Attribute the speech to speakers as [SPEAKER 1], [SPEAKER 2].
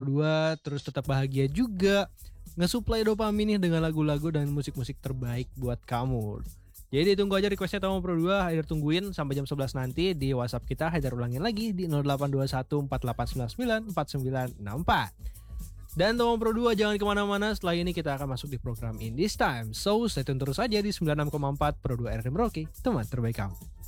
[SPEAKER 1] 2 terus tetap bahagia juga. Nge-supply dopamin nih dengan lagu-lagu dan musik-musik terbaik buat kamu. Jadi tunggu aja requestnya Tomo Pro 2, Haidar tungguin sampai jam 11 nanti di WhatsApp kita. Haidar ulangin lagi di 0821 4899 4964. Dan Tomo Pro 2 jangan kemana-mana, setelah ini kita akan masuk di program In This Time. So stay tune terus aja di 96,4 Pro 2 RRI Merauke, teman terbaik kamu.